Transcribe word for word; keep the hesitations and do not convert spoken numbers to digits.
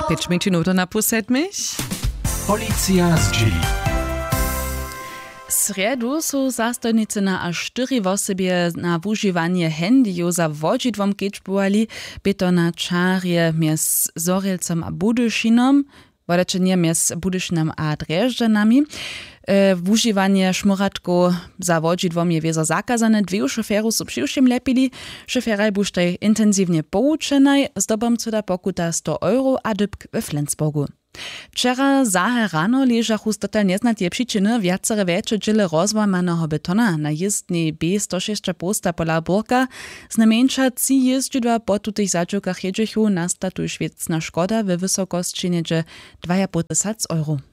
Pięć minut na pół siedmich. Policja z G. Sredu są zastojnicy na aż cztery osobie na używanie handyju za wodzidwom kiczbowali, by to na czarje między Zorilcem a Budyszynom, wodeczenie między Budyszynem a Dreżdżanami. E, używanie szmuratku za wodzidwom je wiezo zakazane. Dwie szoferu są przyjszym lepili. Szoferaj busztaj intensywnie poučenaj, zdobomcu da pokuta sto euro a dybk we Flensburgu. Wczera zahe rano leżachu stotal nieznatje przyczyny wiacere większe dziele rozłamanego betona na jezdni B sto sześć posta pola Burka. Znamieńcza ci jeździdła po tutych zadziukach jedzichu nastatu świecna szkoda we wysokości niedzie dwa i pół tysiąca euro.